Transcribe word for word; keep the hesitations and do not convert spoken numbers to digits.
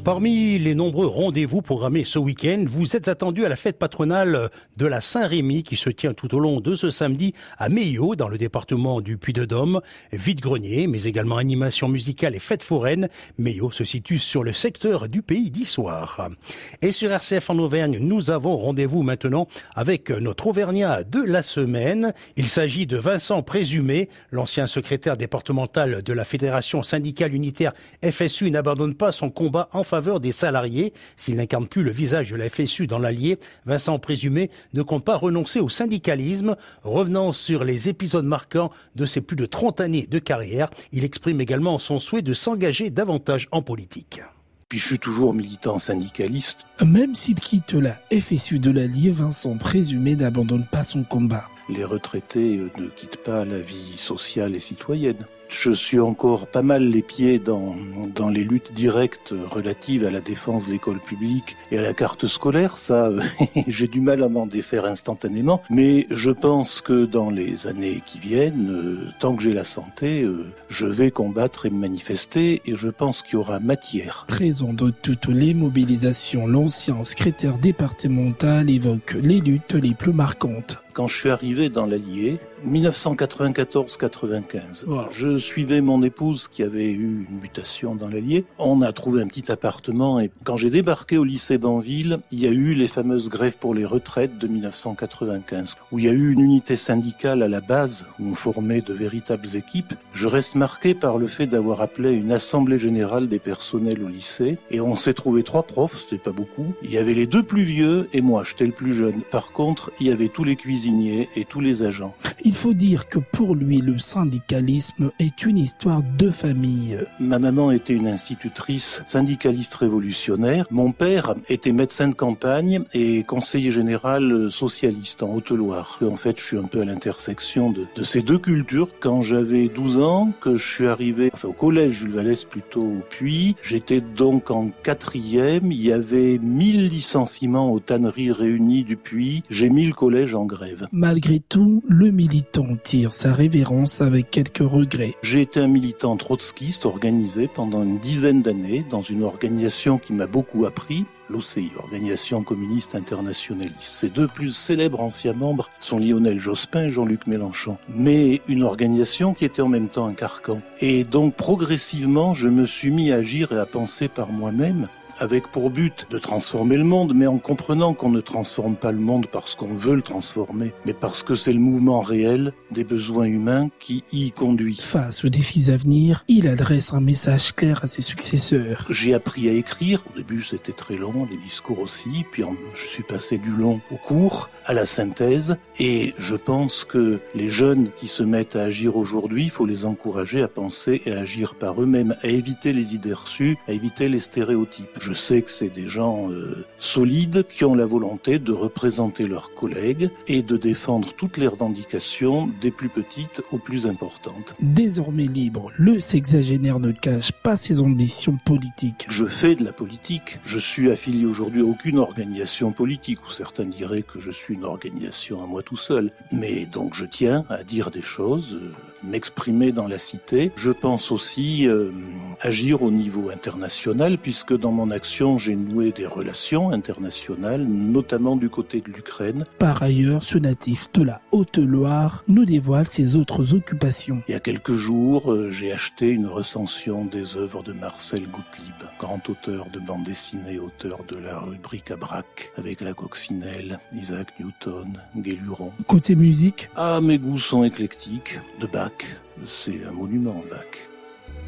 Parmi les nombreux rendez-vous programmés ce week-end, vous êtes attendus à la fête patronale de la Saint-Rémy qui se tient tout au long de ce samedi à Meillot, dans le département du Puy-de-Dôme. Vide-grenier, mais également animation musicale et fête foraine. Meillot se situe sur le secteur du Pays d'Issoire. Et sur R C F en Auvergne, nous avons rendez-vous maintenant avec notre Auvergnat de la semaine. Il s'agit de Vincent Présumé, l'ancien secrétaire départemental de la Fédération syndicale unitaire F S U n'abandonne pas son combat en faveur des salariés. S'il n'incarne plus le visage de la F S U dans l'Allier, Vincent Présumé ne compte pas renoncer au syndicalisme. Revenant sur les épisodes marquants de ses plus de trente années de carrière, il exprime également son souhait de s'engager davantage en politique. Puis je suis toujours militant syndicaliste. Même s'il quitte la F S U de l'Allier, Vincent Présumé n'abandonne pas son combat. Les retraités ne quittent pas la vie sociale et citoyenne. Je suis encore pas mal les pieds dans, dans les luttes directes relatives à la défense de l'école publique et à la carte scolaire. Ça, j'ai du mal à m'en défaire instantanément. Mais je pense que dans les années qui viennent, euh, tant que j'ai la santé, euh, je vais combattre et me manifester et je pense qu'il y aura matière. Présent de toutes les mobilisations, l'ancien secrétaire départemental évoque les luttes les plus marquantes. Quand je suis arrivé dans l'Allier, dix-neuf cent quatre-vingt-quatorze quatre-vingt-quinze, wow. Je suivais mon épouse qui avait eu une mutation dans l'Allier. On a trouvé un petit appartement et quand j'ai débarqué au lycée d'Anville, il y a eu les fameuses grèves pour les retraites de dix-neuf cent quatre-vingt-quinze, où il y a eu une unité syndicale à la base, où on formait de véritables équipes. Je reste marqué par le fait d'avoir appelé une assemblée générale des personnels au lycée et on s'est trouvé trois profs, c'était pas beaucoup. Il y avait les deux plus vieux et moi, j'étais le plus jeune. Par contre, il y avait tous les cuisiniers et tous les agents. Il faut dire que pour lui, le syndicalisme est une histoire de famille. Ma maman était une institutrice syndicaliste révolutionnaire. Mon père était médecin de campagne et conseiller général socialiste en Haute-Loire. En fait, je suis un peu à l'intersection de, de ces deux cultures. Quand j'avais douze ans, que je suis arrivé enfin, au collège Jules Vallès plutôt au Puy, j'étais donc en quatrième. Il y avait mille licenciements aux tanneries réunies du Puy. J'ai mis le collège en grève. Malgré tout, le militant tire sa révérence avec quelques regrets. J'ai été un militant trotskiste organisé pendant une dizaine d'années dans une organisation qui m'a beaucoup appris, l'O C I, Organisation communiste internationaliste. Ses deux plus célèbres anciens membres sont Lionel Jospin et Jean-Luc Mélenchon. Mais une organisation qui était en même temps un carcan. Et donc progressivement, je me suis mis à agir et à penser par moi-même, avec pour but de transformer le monde, mais en comprenant qu'on ne transforme pas le monde parce qu'on veut le transformer, mais parce que c'est le mouvement réel des besoins humains qui y conduit. Face aux défis à venir, il adresse un message clair à ses successeurs. J'ai appris à écrire. Au début, c'était très long, les discours aussi. Puis je suis passé du long au court, à la synthèse. Et je pense que les jeunes qui se mettent à agir aujourd'hui, il faut les encourager à penser et à agir par eux-mêmes, à éviter les idées reçues, à éviter les stéréotypes. Je sais que c'est des gens euh, solides qui ont la volonté de représenter leurs collègues et de défendre toutes les revendications des plus petites aux plus importantes. Désormais libre, le sexagénaire ne cache pas ses ambitions politiques. Je fais de la politique. Je suis affilié aujourd'hui à aucune organisation politique, ou certains diraient que je suis une organisation à moi tout seul. Mais donc je tiens à dire des choses, euh, m'exprimer dans la cité. Je pense aussi euh, agir au niveau international, puisque dans mon action, j'ai noué des relations internationales, notamment du côté de l'Ukraine. Par ailleurs, ce natif de la Haute-Loire nous dévoile ses autres occupations. Il y a quelques jours, euh, j'ai acheté une recension des œuvres de Marcel Gottlieb, grand auteur de bande dessinée, auteur de la rubrique à Braque, avec la coccinelle, Isaac Newton, Guéluron. Côté musique, Ah, mes goûts sont éclectiques. De Bach, c'est un monument, Bach.